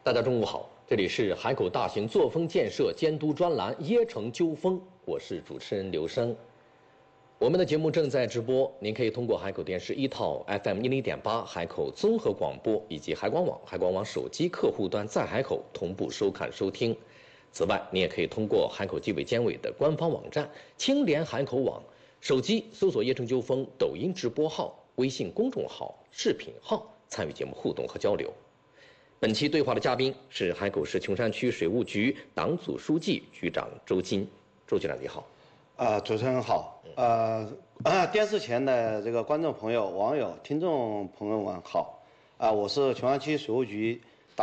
大家中午好，这里是海口大型作风建设监督专栏《椰城纠风》，我是主持人刘生。我们的节目正在直播，您可以通过海口电视一套 FM10.8、海口综合广播以及海广网、海广网手机客户端在海口同步收看收听。此外，你也可以通过海口纪委监委的官方网站青联海口网、手机搜索椰城纠风抖音直播号、微信公众号、视频号参与节目互动和交流。本期对话的嘉宾是海口市琼山区水务局党组书记、局长周金。周局长你好。 主持人好。电视前的这个观众朋友、网友、听众朋友们好。我是琼山区水务局